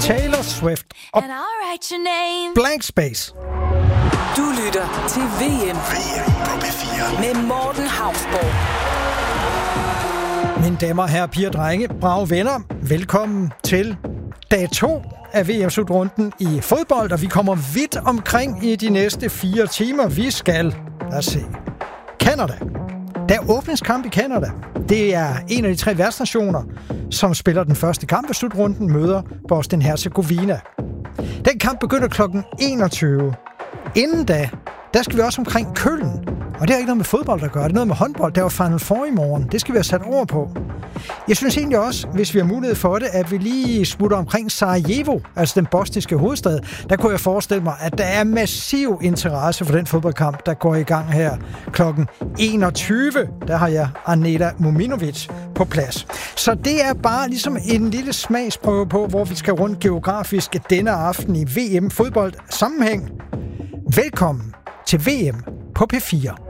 Taylor Swift og Blank Space. Du lytter til VM på P4 med Morten Hausborg. Mine damer, herrer, piger og drenge, brave venner, velkommen til dag 2 af VM-slutrunden i fodbold, og vi kommer vidt omkring i de næste 4 timer. Vi skal, lad os se, Canada. Der er åbningskamp i Canada. Det er en af de 3 værtsnationer, som spiller den første kamp af slutrunden, møder Bosnien-Hercegovina. Den kamp begynder kl. 21. Inden da, der skal vi også omkring Köln. Og det har ikke noget med fodbold at gøre, det er noget med håndbold. Der var Final Four i morgen. Det skal vi have sat ord på. Jeg synes egentlig også, hvis vi har mulighed for det, at vi lige smutter omkring Sarajevo, altså den bosniske hovedstad. Der kunne jeg forestille mig, at der er massiv interesse for den fodboldkamp, der går i gang her kl. 21. Der har jeg Aneta Muminovic på plads. Så det er bare ligesom en lille smagsprøve på, hvor vi skal rundt geografisk denne aften i VM-fodbold sammenhæng. Velkommen til VM på P4.